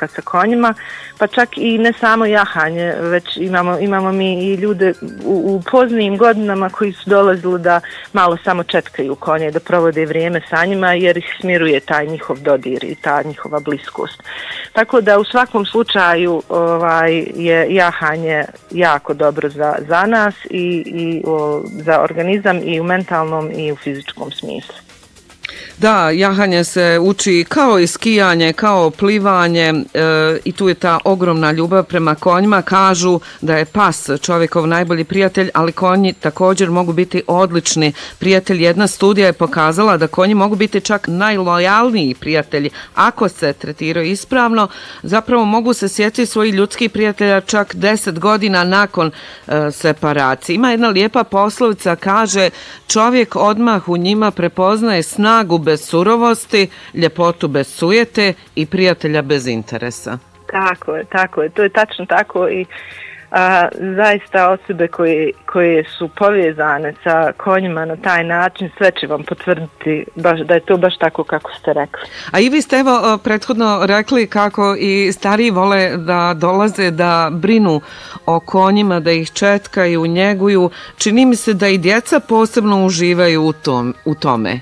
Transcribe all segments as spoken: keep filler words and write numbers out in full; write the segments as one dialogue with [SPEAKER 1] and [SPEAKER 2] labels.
[SPEAKER 1] boravka sa konjima, pa čak i ne samo jahanje, već imamo, imamo mi i ljude u, u poznijim godinama koji su dolazili da malo samo četkaju konje, da provode vrijeme sa njima jer ih smiruje taj njihov dodir i ta njihova bliskost. Tako da u svakom slučaju ovaj, je jahanje jako dobro za, za nas i, i o, za organizam i u mentalnom i u fizičkom smislu.
[SPEAKER 2] Da, jahanje se uči kao i skijanje, kao plivanje e, i tu je ta ogromna ljubav prema konjima. Kažu da je pas čovjekov najbolji prijatelj, ali konji također mogu biti odlični prijatelji. Jedna studija je pokazala da konji mogu biti čak najlojalniji prijatelji ako se tretiraju ispravno. Zapravo mogu se sjetiti svojih ljudskih prijatelja čak deset godina nakon e, separacije. Ima jedna lijepa poslovica, kaže čovjek odmah u njima prepoznaje snagu bez surovosti, ljepotu bez sujete i prijatelja bez interesa.
[SPEAKER 1] Tako je, tako je. To je tačno tako i a, zaista osobe koje, koje su povezane sa konjima na taj način sve će vam potvrditi baš, da je to baš tako kako ste rekli.
[SPEAKER 2] A i vi ste evo prethodno rekli kako i stariji vole da dolaze da brinu o konjima, da ih četkaju, njeguju. Čini mi se da i djeca posebno uživaju u, tom, u tome.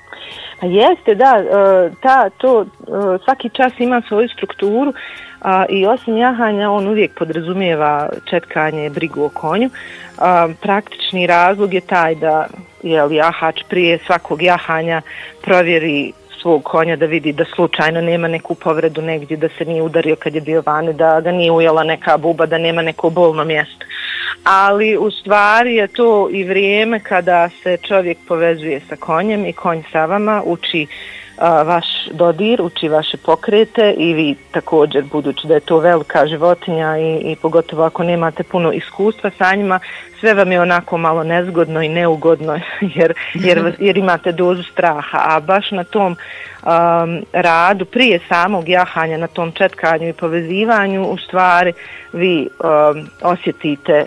[SPEAKER 1] Jeste, da, ta, to, svaki čas ima svoju strukturu i osim jahanja on uvijek podrazumijeva četkanje, brigu o konju. Praktični razlog je taj da jel, jahač prije svakog jahanja provjeri svog konja da vidi da slučajno nema neku povredu negdje, da se nije udario kad je bio vani, da ga nije ujela neka buba, da nema neko bolno mjesto. Ali u stvari je to i vrijeme kada se čovjek povezuje sa konjem i konj sa vama, uči a, vaš dodir, uči vaše pokrete i vi također, budući da je to velika životinja i, i pogotovo ako nemate puno iskustva sa njima, sve vam je onako malo nezgodno i neugodno jer, jer, jer imate dozu straha, a baš na tom um, radu prije samog jahanja, na tom četkanju i povezivanju u stvari vi um, osjetite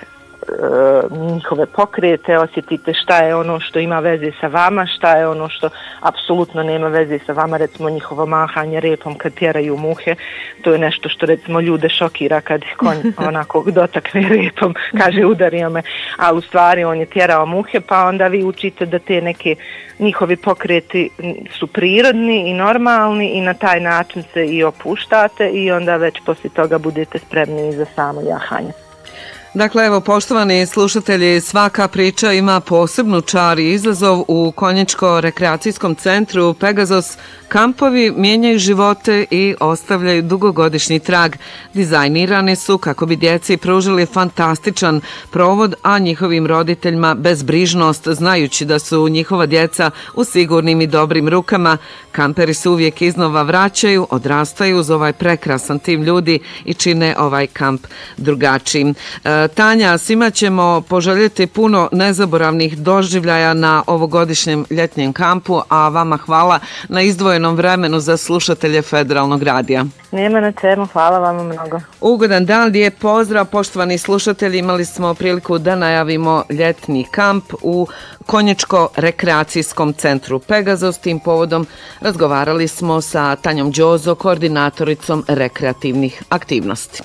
[SPEAKER 1] njihove pokrete, osjetite šta je ono što ima veze sa vama, šta je ono što apsolutno nema veze sa vama, recimo njihovo mahanje repom kad tjeraju muhe, to je nešto što recimo ljude šokira kad ih konj onako dotakne repom, kaže udario me, ali u stvari on je tjerao muhe, pa onda vi učite da te neke njihovi pokreti su prirodni i normalni i na taj način se i opuštate i onda već poslije toga budete spremni za samo jahanje.
[SPEAKER 2] Dakle, evo, poštovani slušatelji, svaka priča ima posebnu čar i izazov. U konjičko-rekreacijskom centru Pegazos kampovi mijenjaju živote i ostavljaju dugogodišnji trag. Dizajnirani su kako bi djeci pružili fantastičan provod, a njihovim roditeljima bezbrižnost, znajući da su njihova djeca u sigurnim i dobrim rukama. Kamperi se uvijek iznova vraćaju, odrastaju uz ovaj prekrasan tim ljudi i čine ovaj kamp drugačijim. E, Tanja, svima ćemo poželjeti puno nezaboravnih doživljaja na ovogodišnjem ljetnjem kampu, a vama hvala na izdvojenom vremenu za slušatelje Federalnog radija.
[SPEAKER 1] Nema na čemu, hvala vam mnogo.
[SPEAKER 2] Ugodan dan, lijep pozdrav, poštovani slušatelji, imali smo priliku da najavimo ljetni kamp u konjičko-rekreacijskom centru Pegazos. Tim povodom razgovarali smo sa Tanjom Đozo, koordinatoricom rekreativnih aktivnosti.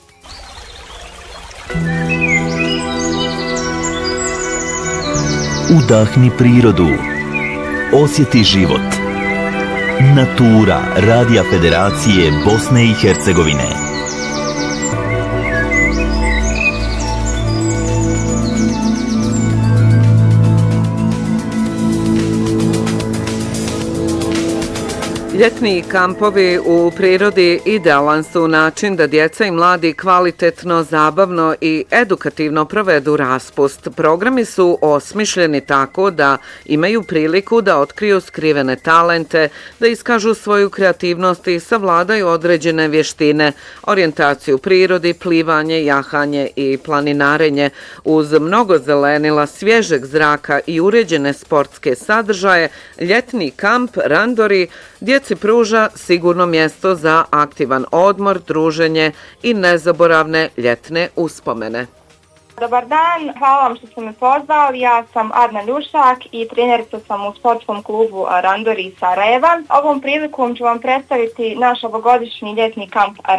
[SPEAKER 3] Udahni prirodu. Osjeti život. Natura Radija Federacije Bosne i Hercegovine.
[SPEAKER 2] Ljetni kampovi u prirodi idealan su način da djeca i mladi kvalitetno, zabavno i edukativno provedu raspust. Programi su osmišljeni tako da imaju priliku da otkriju skrivene talente, da iskažu svoju kreativnost i savladaju određene vještine, orijentaciju u prirodi, plivanje, jahanje i planinarenje. Uz mnogo zelenila, svježeg zraka i uređene sportske sadržaje, ljetni kamp Randori djeci pruža sigurno mjesto za aktivan odmor, druženje i nezaboravne ljetne uspomene.
[SPEAKER 4] Dobar dan, hvala vam što ste me pozvali. Ja sam Adna Ljušak i trenerica sam u sportskom klubu Randori iz Sarajeva. Ovom prilikom ću vam predstaviti naš ovogodišnji ljetni kamp